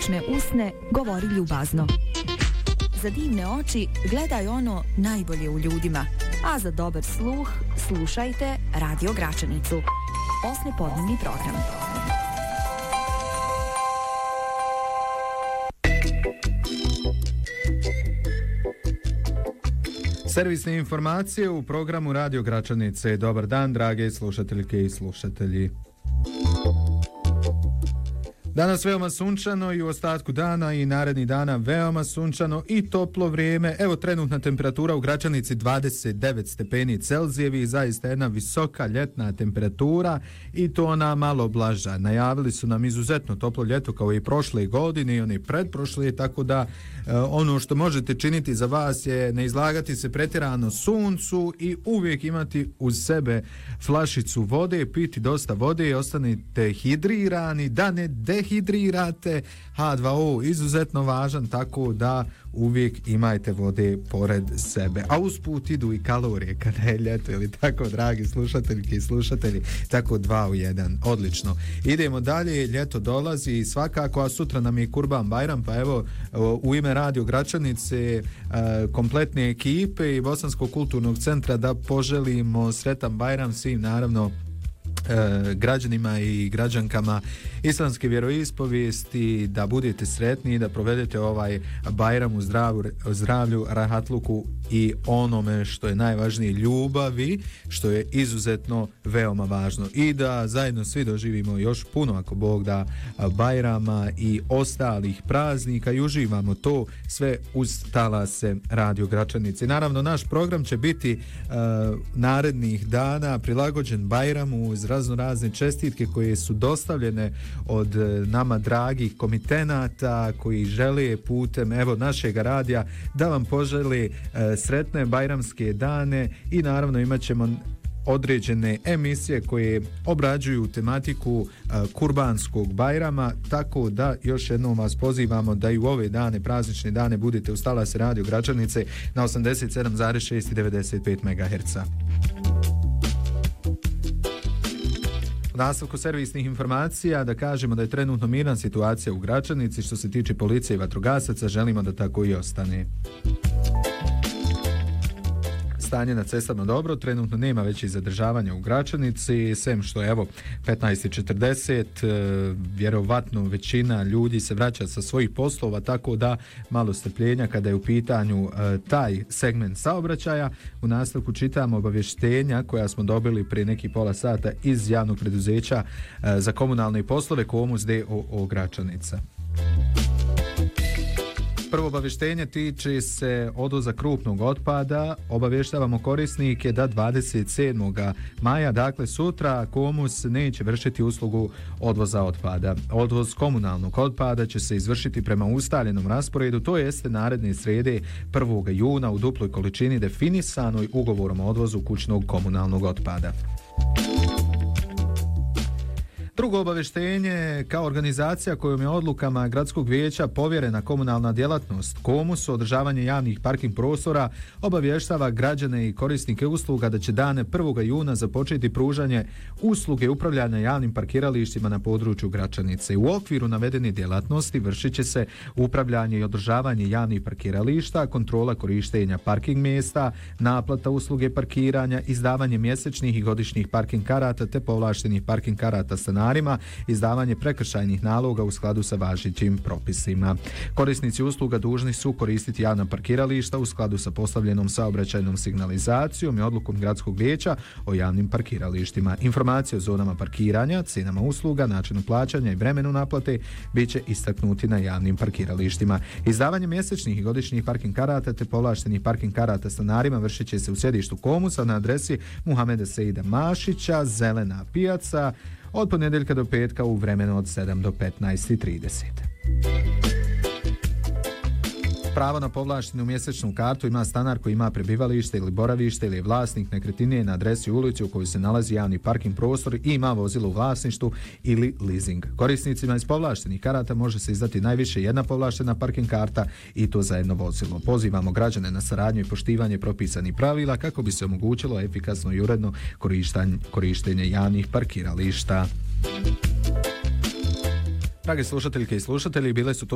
simpatične usne govori ljubazno. Za divne oči gledaj ono najbolje u ljudima, a za dobar sluh slušajte Radio Gračanicu. Poslijepodnevni program. Servisne informacije u programu Radio Gračanice. Dobar dan, drage slušateljke i slušatelji. Danas veoma sunčano i u ostatku dana i narednih dana veoma sunčano i toplo vrijeme. Evo, trenutna temperatura u Gračanici 29 stepeni Celzijevi, zaista jedna visoka ljetna temperatura i to ona malo blaža. Najavili su nam izuzetno toplo ljeto kao i prošle godine i one pretprošle, tako da ono što možete činiti za vas je ne izlagati se pretjerano suncu i uvijek imati uz sebe flašicu vode, piti dosta vode i ostanite hidrirani, da ne dehidrirate. H2O izuzetno važan, tako da uvijek imajte vode pored sebe. A usput idu i kalorije kada je ljeto, ili tako, dragi slušateljke i slušatelji, tako 2 u 1. Odlično. Idemo dalje, ljeto dolazi svakako, a sutra nam je Kurban Bajram, pa evo u ime Radio Gračanice, kompletne ekipe i Bosanskog kulturnog centra da poželimo sretan Bajram svim, naravno, građanima i građankama islamske vjeroispovijesti, da budete sretni i da provedete ovaj Bajram u zdravlju, rahatluku i onome što je najvažnije, ljubavi, što je izuzetno veoma važno, i da zajedno svi doživimo još puno, ako Bog da, Bajrama i ostalih praznika i uživamo to sve uz talase Radio Gračanice. Naravno, naš program će biti narednih dana prilagođen Bajramu uz razne čestitke koje su dostavljene od nama dragih komitenata koji žele putem evo našeg radija da vam poželi sretne bajramske dane i naravno imat ćemo određene emisije koje obrađuju tematiku kurbanskog Bajrama, tako da još jednom vas pozivamo da i u ove dane, praznične dane, budete uz talase Radio Gračanice na 87,6 i 95 MHz. U nastavku servisnih informacija da kažemo da je trenutno mirna situacija u Gračanici. Što se tiče policije i vatrogasaca, želimo da tako i ostane. Stanje na cestama dobro, trenutno nema većih zadržavanja u Gračanici, sem što je evo 15:40, vjerovatno većina ljudi se vraća sa svojih poslova, tako da malo strpljenja kada je u pitanju taj segment saobraćaja. U nastavku čitamo obavještenja koja smo dobili prije neki pola sata iz javnog preduzeća za komunalne poslove Komus d.o.o. Gračanica. Prvo obavještenje tiče se odvoza krupnog otpada. Obavještavamo korisnike da 27. maja, dakle sutra, Komus neće vršiti uslugu odvoza otpada. Odvoz komunalnog otpada će se izvršiti prema ustaljenom rasporedu, to jeste naredne srede 1. juna u duploj količini definisanoj ugovorom o odvozu kućnog komunalnog otpada. Drugo obavještenje, kao organizacija kojom je odlukama gradskog vijeća povjerena komunalna djelatnost Komus, održavanje javnih parking prostora, obavještava građane i korisnike usluga da će dane 1. juna započeti pružanje usluge upravljanja javnim parkiralištima na području Gračanice. U okviru navedene djelatnosti vršit će se upravljanje i održavanje javnih parkirališta, kontrola korištenja parking mjesta, naplata usluge parkiranja, izdavanje mjesečnih i godišnjih parking karata te povlaštenih parking karata stanarima, izdavanje prekršajnih naloga u skladu sa važećim propisima. Korisnici usluga dužni su koristiti javna parkirališta u skladu sa postavljenom saobraćajnom signalizacijom i odlukom gradskog vijeća o javnim parkiralištima. Informacije o zonama parkiranja, cijenama usluga, načinu plaćanja i vremenu naplate bit će istaknuti na javnim parkiralištima. Izdavanje mjesečnih i godišnjih parking karata te povlaštenih parking karata stanarima vršit će se u sjedištu Komusa na adresi Muhameda Seida Mašića, Zelena pijaca, od ponedjeljka do petka u vremenu od 7 do 15:30. Pravo na povlaštenu mjesečnu kartu ima stanar koji ima prebivalište ili boravište ili je vlasnik nekretnine na adresi ulici u kojoj se nalazi javni parking prostor i ima vozilo u vlasništvu ili leasing. Korisnicima iz povlaštenih karata može se izdati najviše jedna povlaštena parking karta i to za jedno vozilo. Pozivamo građane na saradnju i poštivanje propisanih pravila kako bi se omogućilo efikasno i uredno korištenje javnih parkirališta. Drage slušateljke i slušatelji, bile su to